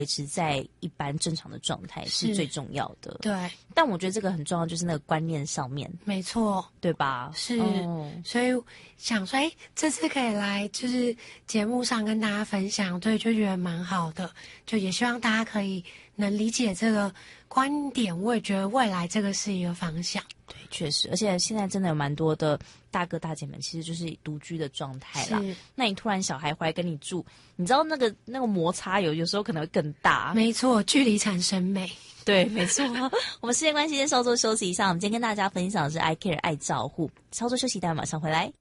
维持在一般正常的状态是最重要的。 对， 但我觉得这个很重要，就是那个观念上面， 没错， 对吧？ 是，所以想说，这次可以来就是节目上跟大家分享，对，就觉得蛮好的，就也希望大家可以能理解这个观点。我也觉得未来这个是一个方向。 对，确实，而且现在真的有蛮多的大哥大姐们，其实就是独居的状态啦。那你突然小孩回来跟你住，你知道那个摩擦有时候可能会更大。 没错，距离产生美。 对，没错。我们时间关系，先稍作休息一下。我们今天跟大家分享的是 I Care 爱照护，稍作休息，待会马上回来。